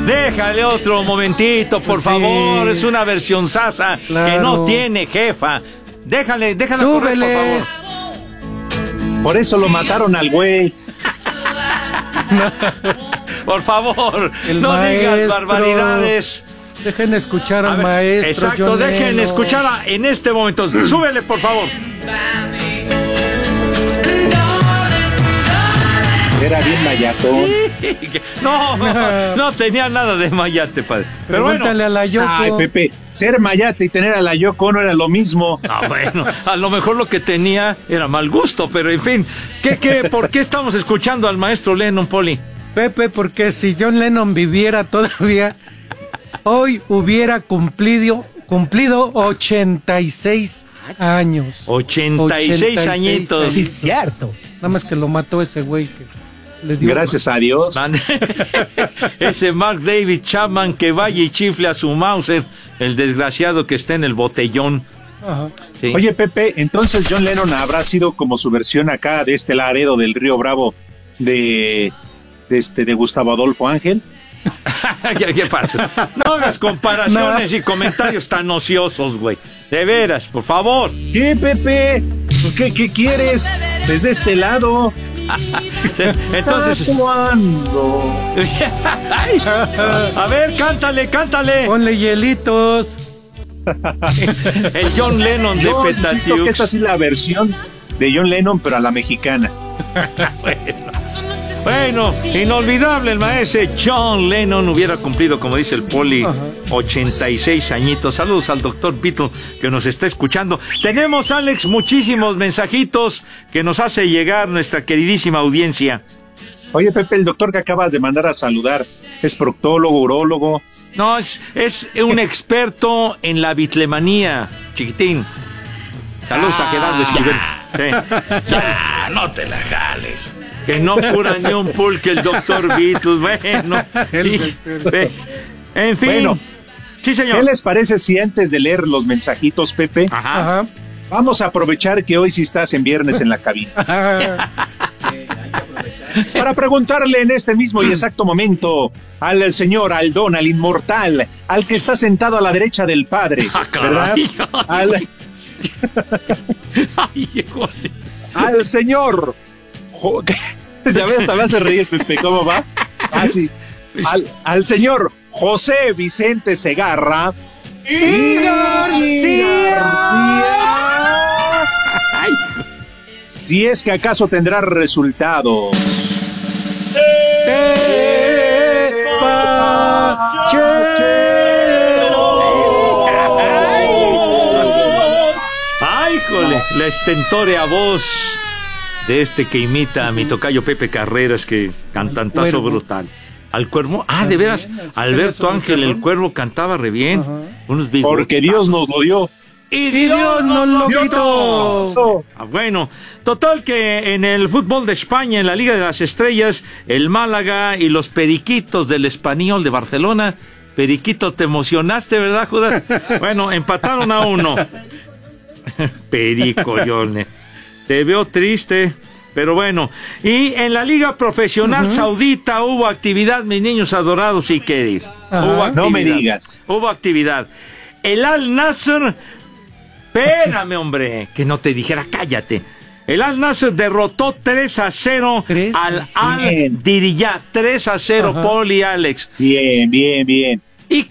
Déjale otro momentito, por favor. Es una versión sasa que no tiene jefa. Déjala correr, por favor. Por eso lo mataron al güey. Por favor, no maestro. digas barbaridades. Dejen escuchar al maestro. Exacto, John dejen Lennon. escuchar en este momento. Súbele, por favor. Era bien mayatón. No tenía nada de mayate, padre. Pero Pregúntale a la Yoko. Ay, Pepe, ser mayate y tener a la Yoko no era lo mismo. Bueno, a lo mejor lo que tenía era mal gusto, pero en fin. ¿Por qué estamos escuchando al maestro Lennon, Poli? Pepe, porque si John Lennon viviera todavía, hoy hubiera cumplido 86 años. 86 añitos. Sí, cierto. Nada más que lo mató ese güey que le dio. Gracias a Dios. Ese Mark David Chapman que vaya y chifle a su Mauser, el desgraciado que está en el botellón. Ajá. Sí. Oye, Pepe, entonces John Lennon habrá sido como su versión acá de este Laredo del Río Bravo de Gustavo Adolfo Ángel. ¿Qué pasa? No hagas comparaciones y comentarios tan ociosos, güey. De veras, por favor. ¿Qué, Pepe? ¿Qué quieres? Desde este lado. Entonces. ¿Cuándo? A ver, cántale. Ponle hielitos. El John Lennon de Yo insisto que Petatiux. esta sí es la versión de John Lennon, pero a la mexicana. Bueno, inolvidable el maestro John Lennon hubiera cumplido, como dice el Poli, 86 añitos. Saludos al doctor Beatle que nos está escuchando. Tenemos, Alex, muchísimos mensajitos que nos hace llegar nuestra queridísima audiencia. Oye, Pepe, el doctor que acabas de mandar a saludar, ¿es proctólogo, urólogo? No, es un experto en la bitlemanía, chiquitín. Saludos a Gerardo Esquivel. Sí. No te la jales. Que no cura ni un pulque el doctor Beatles. Bueno, en fin. Bueno, sí, señor. ¿Qué les parece si antes de leer los mensajitos, Pepe, Ajá. vamos a aprovechar que hoy sí estás en viernes en la cabina? Para preguntarle en este mismo y exacto momento al señor, al don, al inmortal, al que está sentado a la derecha del Padre, ¿verdad? Al señor... Ya ves, te vas a reír, Pepe, ¿cómo va? Sí. Al señor José Vicente Segarra ¡Y García! Si es que acaso tendrá resultados. ¡Ay, jole! La estentórea voz de este que imita a mi tocayo Pepe Carreras, que cantantazo brutal. Al Cuervo, de veras, Alberto Ángel el Cuervo cantaba re bien. Unos porque Dios nos lo dio. Y Dios nos lo quitó. Bueno, total que en el fútbol de España, en la Liga de las Estrellas, el Málaga y los Periquitos del Español de Barcelona. Periquito, te emocionaste, ¿verdad, Judas? Bueno, empataron a 1. Perico, Yone. Te veo triste, pero bueno. Y en la Liga Profesional Saudita hubo actividad, mis niños adorados y queridos. Hubo actividad. No me digas. Hubo actividad. El Al Nassr, espérame, hombre, que no te dijera, cállate. El Al Nassr derrotó 3-0 al Al Diriyah. 3-0, Poli, Alex. Bien.